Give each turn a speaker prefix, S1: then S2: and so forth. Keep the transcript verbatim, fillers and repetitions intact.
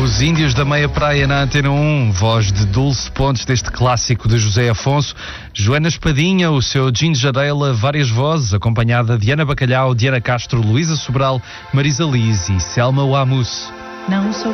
S1: Os Índios da Meia Praia na Antena um, voz de Dulce Pontes deste clássico de José Afonso. Joana Espadinha, o seu Ginger Ale, várias vozes, acompanhada de Ana Bacalhau, Diana Castro, Luísa Sobral, Marisa Liz e Selma Wamus.
S2: Não sou